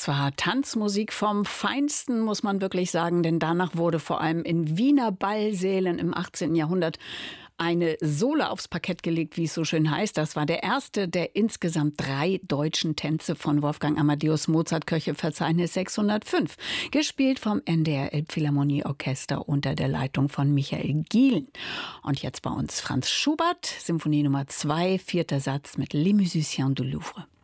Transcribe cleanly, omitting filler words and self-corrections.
Das war Tanzmusik vom Feinsten, muss man wirklich sagen, denn danach wurde vor allem in Wiener Ballsälen im 18. Jahrhundert eine Sohle aufs Parkett gelegt, wie es so schön heißt. Das war der erste der insgesamt 3 deutschen Tänze von Wolfgang Amadeus Mozart, Köchelverzeichnis 605, gespielt vom NDR Elbphilharmonieorchester unter der Leitung von Michael Gielen. Und jetzt bei uns Franz Schubert, Symphonie Nummer 2, 4. Satz mit Les Musiciens du Louvre.